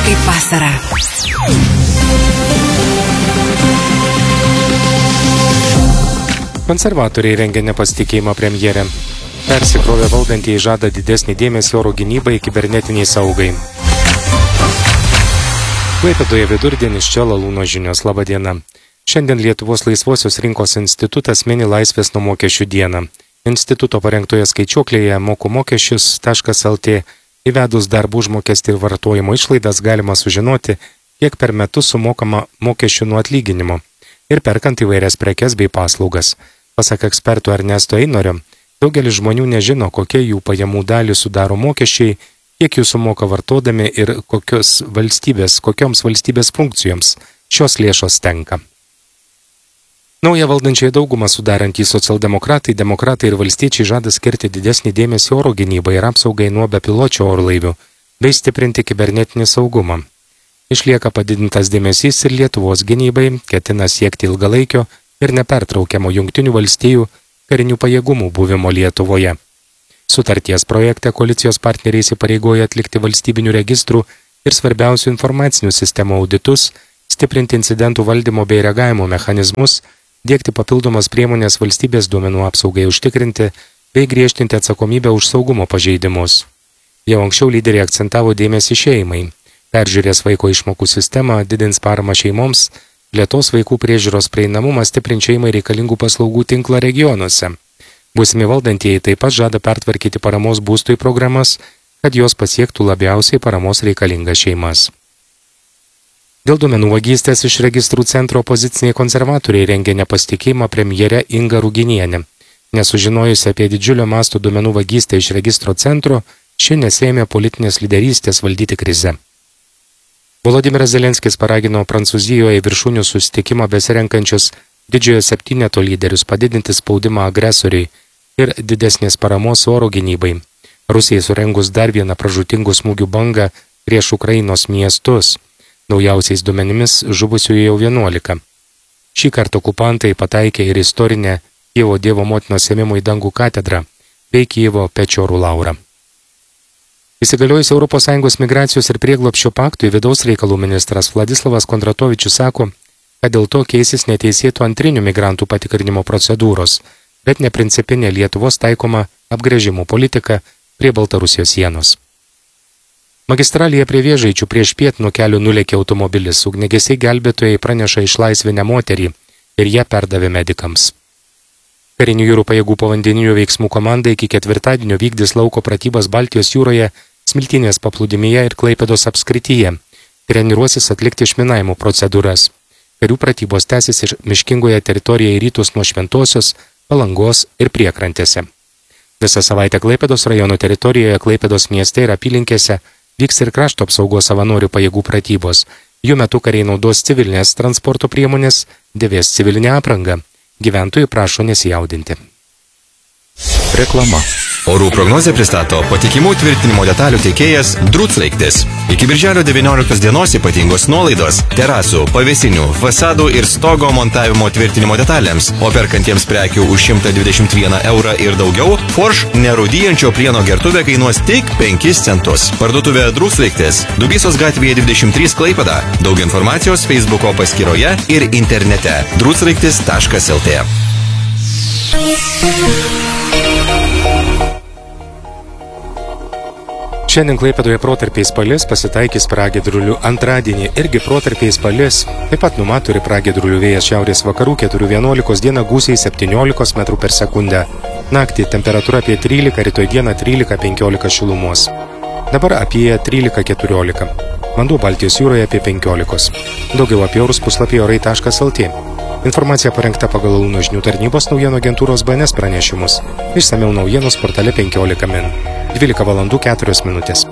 kaip vasara. Konservatoriai rengia nepasitikėjimą premjerę. Persikrovę valdantieji žada didesnį dėmesį oro gynybai, kibernetiniai saugai. Klaipėdoje vidurdienis, čia Lalūno žinios. Labą dieną. Šiandien Lietuvos laisvosios rinkos institutas mini laisvės nuo mokesčių dieną. Instituto parengtoje skaičiuoklėje mokų-mokesčius.lt įvedus darbų užmokestį ir vartojimo išlaidas galima sužinoti, kiek per metus sumokama mokesčių nuo atlyginimo ir perkant įvairias prekes bei paslaugas. Pasak ekspertų Ernesto Einorio, daugelis žmonių nežino, kokie jų pajamų dalį sudaro mokesčiai, kiek jų sumoka vartodami ir kokioms valstybės funkcijoms šios lėšos tenka. Naują valdančiąją daugumą sudarantys socialdemokratai, demokratai ir valstiečiai žada skirti didesnį dėmesį oro gynybai ir apsaugai nuo bepiločių orlaivių bei stiprinti kibernetinį saugumą. Išlieka padidintas dėmesys ir Lietuvos gynybai, ketina siekti ilgalaikio ir nepertraukiamo Jungtinių valstijų karinių pajėgumų buvimo Lietuvoje. Sutarties projekte koalicijos partneriai įsipareigoja atlikti valstybinių registrų ir svarbiausių informacinių sistemų auditus, stiprinti incidentų valdymo bei reagavimo mechanizmus, diegti papildomas priemonės valstybės duomenų apsaugai užtikrinti bei griežtinti atsakomybę už saugumo pažeidimus. Jau anksčiau lyderiai akcentavo dėmesį šeimai. Peržiūrės vaiko išmokų sistemą, didins paramą šeimoms, plėtos vaikų priežiūros prieinamumą, stiprins šeimai reikalingų paslaugų tinklą regionuose. Būsimi valdantieji taip pat žada pertvarkyti paramos būstui programas, kad jos pasiektų labiausiai paramos reikalingas šeimas. Dėl duomenų vagystės iš registrų centro opoziciniai konservatoriai rengia nepasitikėjimą premjerę Ingą Ruginienę. Nesužinojusi apie didžiulio masto duomenų vagystę iš registro centro, ši nesėmė politinės lyderystės valdyti krizę. Volodymyras Zelenskis paragino Prancūzijoje viršūnių susitikimą besirenkančius didžiojo septyneto lyderius padidinti spaudimą agresoriui ir didesnės paramos oro gynybai. Rusijai surengus dar vieną pražūtingų smūgių bangą prieš Ukrainos miestus. Naujausiais duomenimis žuvusiųjų jau 11. Šį kartą okupantai pataikė ir istorinę Kijevo Dievo motinos ėmimo į dangų katedrą bei Kijevo Pečiorų laurą. Įsigaliojus ES migracijos ir prieglobsčio paktui, vidaus reikalų ministras Vladislavas Kondratovičius sako, kad dėl to keisis neteisėtų antrinių migrantų patikrinimo procedūros, bet neprincipinė Lietuvos taikoma apgręžimo politika prie Baltarusijos sienos. Magistralėje prie Vėžaičių prieš piet nuo kelių nulėkė automobilis, ugniagesiai gelbėtojai praneša išlaisvinę moterį ir ją perdavė medikams. Karinių jūrų pajėgų povandeninių veiksmų komanda iki ketvirtadienio vykdys lauko pratybas Baltijos jūroje, Smiltynės paplūdimyje ir Klaipėdos apskrityje. Treniruosis atlikti išminavimo procedūras. Karių pratybos tęsis ir miškingoje teritorijoje į rytus nuo Šventosios, Palangos ir Priekrantėse. Visą savaitę Klaipėdos rajono teritorijoje, Klaipėdos mieste ir apylinkėse vyks ir krašto apsaugos savanorių pajėgų pratybos. Jų metu kariai naudos civilinės transporto priemonės, dėvės civilinę aprangą. Gyventojų prašo nesijaudinti. Reklama. Orų prognozę pristato patikimų tvirtinimo detalių teikėjas Druclaiktis. Iki birželio 19 dienos ypatingos nuolaidos terasų, pavėsinių, fasadų ir stogo montavimo tvirtinimo detalėms, o perkantiems prekių už 121 eurą ir daugiau, Forš nerūdyjančio plieno gertuvė kainuos tik 5 centus. Parduotuvė Druclaiktis, Dubysos gatvėje 23 Klaipėda. Daug informacijos Facebooko paskyroje ir internete druclaiktis.lt. Šiandien Klaipėdoje protarpiais palis, pasitaikys pragiedrulių. Antradienį irgi protarpiais palis, taip pat numato ir pragiedrulių vėjas šiaurės vakarų 4-11, dieną gūsiai 17 metrų per sekundę. Naktį temperatūra apie 13, rytoj dieną 13-15 šilumos. Dabar apie 13-14. Vanduo Baltijos jūroje apie 15. Daugiau apie orus puslapyje orai.lt. Informacija parengta pagal Lalūno žinių tarnybos naujienų agentūros BNS pranešimus. Išsamiau naujienos portale 15 min. 12 valandų 4 minutės.